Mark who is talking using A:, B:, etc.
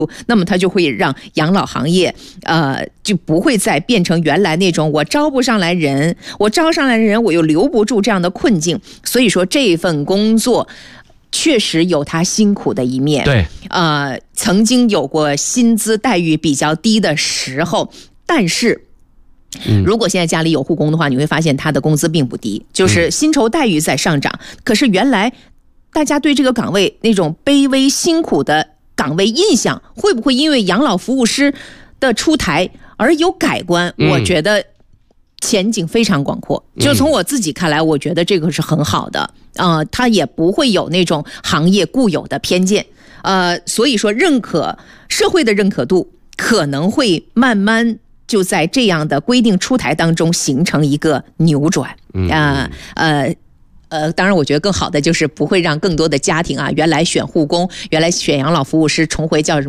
A: 那么它就会让养老行业就不会再变成原来那种我招不上来人，我招上来的人我又留不住这样的困境。所以说这份工作确实有它辛苦的一面，
B: 对，
A: 曾经有过薪资待遇比较低的时候，但是如果现在家里有护工的话，你会发现他的工资并不低，就是薪酬待遇在上涨，可是原来大家对这个岗位那种卑微辛苦的岗位印象，会不会因为养老服务师的出台而有改观？我觉得前景非常广阔，就从我自己看来，我觉得这个是很好的，它也不会有那种行业固有的偏见，所以说社会的认可度可能会慢慢就在这样的规定出台当中形成一个扭转，当然我觉得更好的就是不会让更多的家庭原来选护工，原来选养老服务师重回叫什么